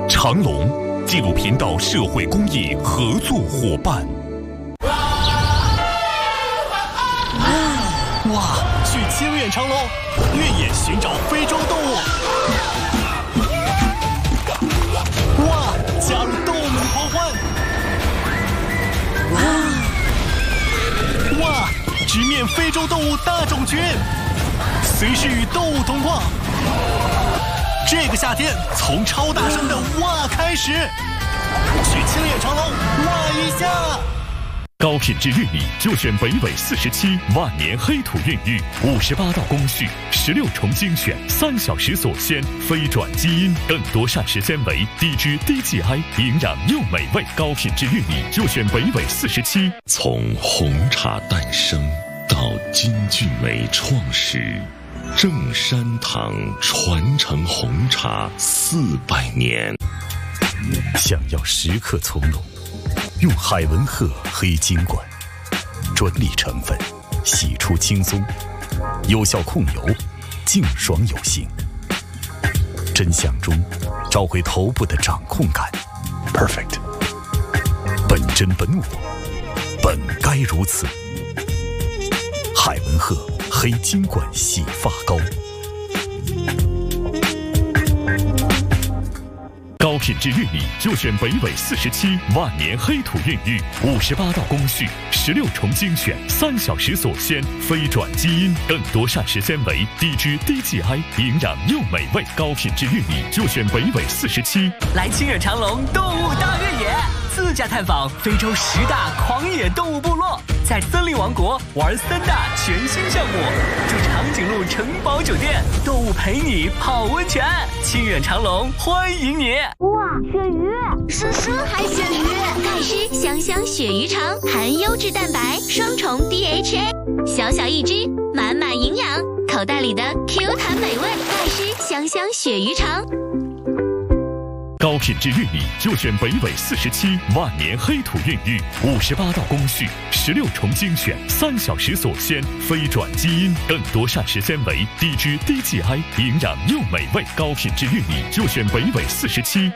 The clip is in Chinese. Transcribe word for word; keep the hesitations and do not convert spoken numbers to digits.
长隆纪录频道社会公益合作伙伴。 哇，去清远长隆越野寻找非洲动物。哇，加入动物们的狂欢。哇，哇，直面非洲动物大种群，随时与动物同框。这个夏天，从超大声的哇开始，去清远长隆哇一下。 高品质玉米就选北纬四十七万年黑土孕育，五十八道工序，十六重精选，三小时锁鲜，非转基因，更多膳食纤维，低脂低 G I， 营养又美味。高品质玉米就选北纬四十七。 从红茶诞生到金骏眉创始，正山堂传承红茶四百年。 想要时刻从容，用海文赫黑金管，专利成分，洗出轻松，有效控油，净爽有型。真相中找回头部的掌控感 ，perfect。本真本我，本该如此。海文赫黑金管洗发膏。高品质玉米就选北纬四十七万年黑土孕育，五十八道工序，十六重精选，三小时锁鲜，非转基因，更多膳食纤维，低脂低 G I， 营养又美味。高品质玉米就选北纬四十七。 来清远长隆动物大越野，自驾探访非洲十大狂野动物部落，在森林王国玩三大全新项目，住长颈鹿城堡酒店，动物陪你泡温泉。清远长隆欢迎你！ 哇，鳕鱼！叔叔还鳕鱼，盖诗香香鳕鱼肠，含优质蛋白，双重 D H A， 小小一只，满满营养，口袋里的 Q 弹美味。盖诗香香鳕鱼肠。 高品质玉米就选北纬四十七万年黑土孕育，五十八道工序，十六重精选，三小时锁鲜，非转基因，更多膳食纤维，低脂低 G I， 营养又美味。高品质玉米就选北纬四十七。